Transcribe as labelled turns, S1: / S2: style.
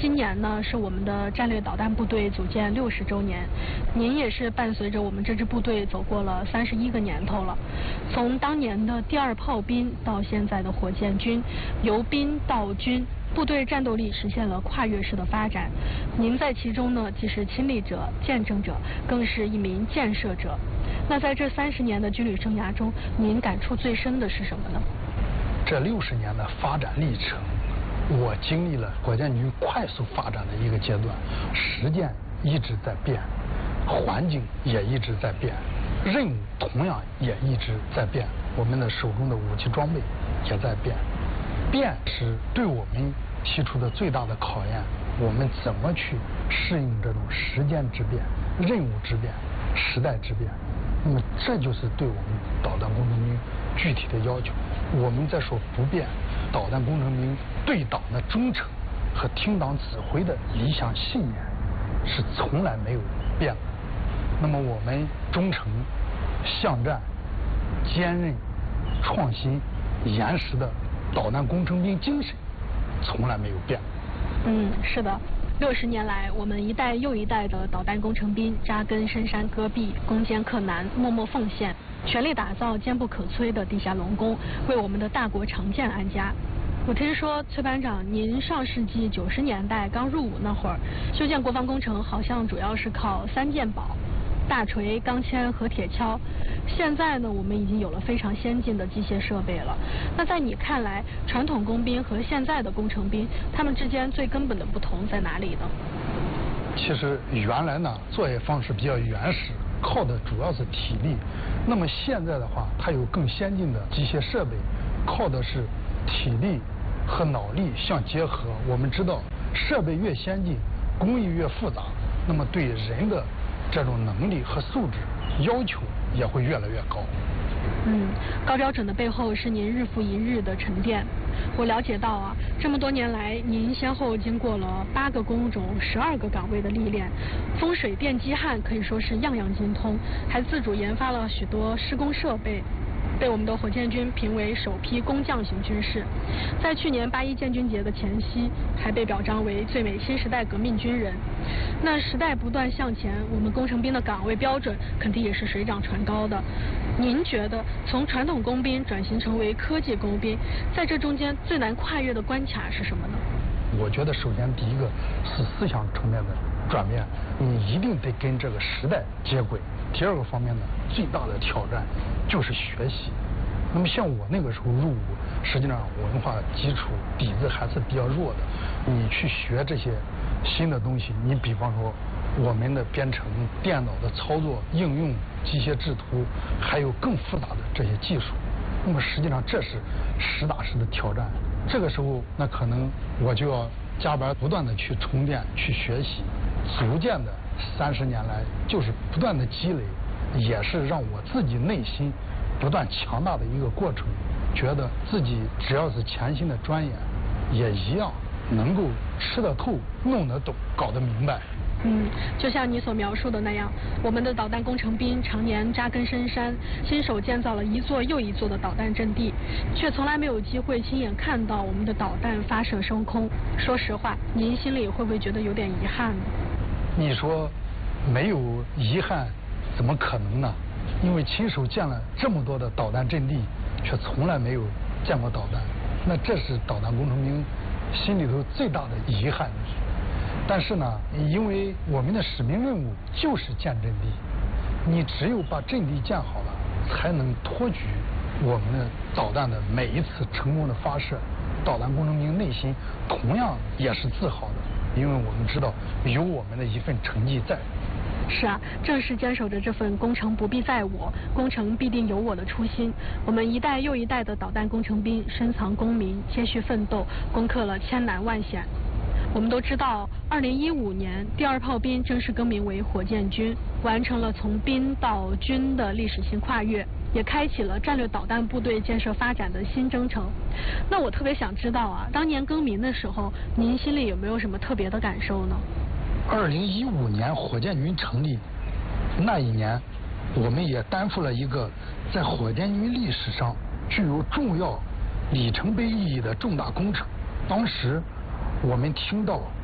S1: 今年呢是我们的战略导弹部队组建60周年，您也是伴随着我们这支部队走过了31个年头了。从当年的第2炮兵到现在的火箭军，由兵到军，部队战斗力实现了跨越式的发展。您在其中呢，既是亲历者、见证者，更是一名建设者。那在这30年的军旅生涯中，您感触最深的是什么呢？
S2: 这60年的发展历程，我经历了火箭军快速发展的一个阶段，实践一直在变，环境也一直在变，任务同样也一直在变，我们的手中的武器装备也在变。变是对我们提出的最大的考验，我们怎么去适应这种时间之变、任务之变、时代之变？那么这就是对我们导弹工程兵具体的要求。我们在说不变，导弹工程兵对党的忠诚和听党指挥的理想信念是从来没有变的。那么我们忠诚、向战、坚韧、创新、严实的导弹工程兵精神从来没有变。
S1: 是的。60年来，我们一代又一代的导弹工程兵扎根深山戈壁，攻坚克难，默默奉献，全力打造坚不可摧的地下龙宫，为我们的大国长建安家。我听说崔班长，您上世纪90年代刚入伍那会儿，修建国防工程好像主要是靠3件宝：大锤、钢钎和铁锹。现在呢，我们已经有了非常先进的机械设备了。那在你看来，传统工兵和现在的工程兵，他们之间最根本的不同在哪里呢？
S2: 其实原来呢，作业方式比较原始，靠的主要是体力。那么现在的话，它有更先进的机械设备，靠的是体力和脑力相结合。我们知道，设备越先进，工艺越复杂，那么对人的这种能力和素质要求也会越来越高。
S1: 高标准的背后是您日复一日的沉淀。我了解到啊，这么多年来，您先后经过了8个工种、12个岗位的历练，风水电机焊可以说是样样精通，还自主研发了许多施工设备，被我们的火箭军评为首批工匠型军事。在去年81建军节的前夕，还被表彰为最美新时代革命军人。那时代不断向前，我们工程兵的岗位标准肯定也是水涨船高的。您觉得从传统工兵转型成为科技工兵，在这中间最难跨越的关卡是什么呢？
S2: 我觉得首先第一个是思想层面的转变，你一定得跟这个时代接轨。第2个方面呢，最大的挑战就是学习。那么像我那个时候入伍，实际上文化基础底子还是比较弱的。你去学这些新的东西，你比方说我们的编程、电脑的操作、应用、机械制图，还有更复杂的这些技术。那么实际上这是实打实的挑战。这个时候，那可能我就要加班不断的去充电、去学习，逐渐的30年来就是不断的积累，也是让我自己内心不断强大的一个过程。觉得自己只要是潜心的钻研，也一样能够吃得透、弄得懂、搞得明白。
S1: 就像你所描述的那样，我们的导弹工程兵常年扎根深山，亲手建造了一座又一座的导弹阵地，却从来没有机会亲眼看到我们的导弹发射升空。说实话，您心里会不会觉得有点遗憾呢？
S2: 你说没有遗憾，怎么可能呢？因为亲手建了这么多的导弹阵地，却从来没有见过导弹，那这是导弹工程兵心里头最大的遗憾。但是呢，因为我们的使命任务就是建阵地，你只有把阵地建好了，才能托举我们的导弹的每一次成功的发射。导弹工程兵内心同样也是自豪的，因为我们知道有我们的一份成绩在。
S1: 是啊，正是坚守着这份工程不必在我，工程必定有我的初心，我们一代又一代的导弹工程兵深藏功名，接续奋斗，攻克了千难万险。我们都知道，2015年第2炮兵正式更名为火箭军，完成了从兵到军的历史性跨越，也开启了战略导弹部队建设发展的新征程。那我特别想知道啊，当年更名的时候，您心里有没有什么特别的感受呢
S2: ？2015年火箭军成立那一年，我们也担负了一个在火箭军历史上具有重要里程碑意义的重大工程。当时我们听到